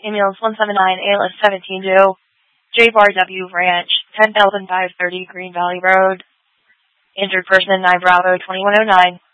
Ambulance 179, ALS 17-2, J Bar W Ranch, 10,530 Green Valley Road. Injured person 9 Bravo 2109.